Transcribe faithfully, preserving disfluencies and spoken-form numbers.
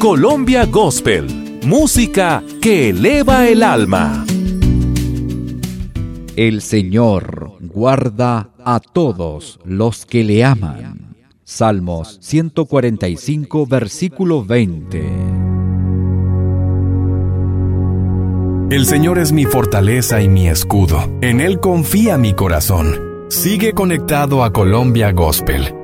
Colombia Gospel, música que eleva el alma. El Señor guarda a todos los que le aman. Salmos ciento cuarenta y cinco, versículo veinte. El Señor es mi fortaleza y mi escudo. En Él confía mi corazón. Sigue conectado a Colombia Gospel.